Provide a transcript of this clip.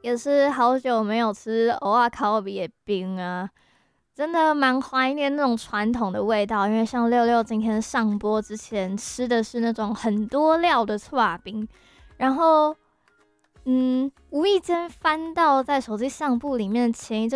也是好久没有吃蚵仔烤比的冰啊，真的蛮怀念那种传统的味道。因为像六六今天上播之前吃的是那种很多料的刨冰，然后无意间翻到在手机相簿里面前一阵